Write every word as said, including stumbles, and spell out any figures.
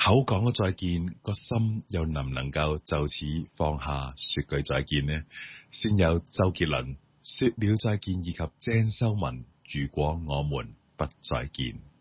口講咗再見，個心又能唔能夠就此放下說句再見呢？先有周杰倫說了再見，以及鄭秀文如果我們不再見。